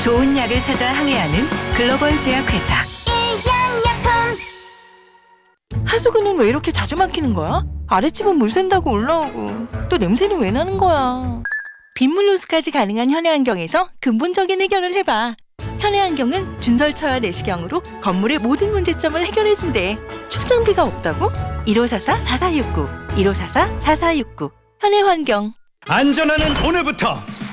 좋은 약을 찾아 항해하는 글로벌 제약회사. 하수구는 왜 이렇게 자주 막히는 거야? 아랫집은 물 샌다고 올라오고 또 냄새는 왜 나는 거야? 빗물 누수까지 가능한 현해환경에서 근본적인 해결을 해봐. 현해환경은 준설차와 내시경으로 건물의 모든 문제점을 해결해준대. 출장비가 없다고? 1544-4469 1544-4469 현해환경. 안전하는 오늘부터